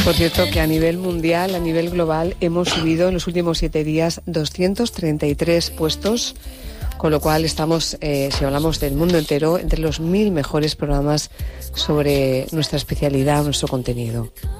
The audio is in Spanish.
Por cierto, que a nivel mundial, a nivel global, hemos subido en los últimos 7 días 233 puestos, con lo cual estamos, si hablamos del mundo entero, entre los 1000 mejores programas sobre nuestra especialidad, nuestro contenido.